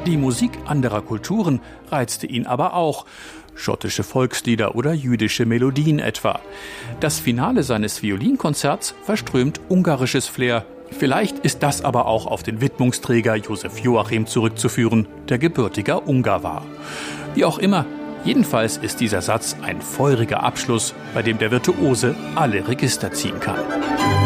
Die Musik anderer Kulturen reizte ihn aber auch. Schottische Volkslieder oder jüdische Melodien etwa. Das Finale seines Violinkonzerts verströmt ungarisches Flair. Vielleicht ist das aber auch auf den Widmungsträger Josef Joachim zurückzuführen, der gebürtiger Ungar war. Wie auch immer, jedenfalls ist dieser Satz ein feuriger Abschluss, bei dem der Virtuose alle Register ziehen kann.